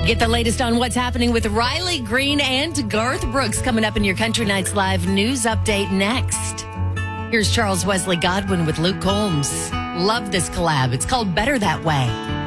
Get the latest on what's happening with Riley Green and Garth Brooks coming up in your Country Nights Live news update next. Here's Charles Wesley Godwin with Luke Combs. Love this collab. It's called Better That Way.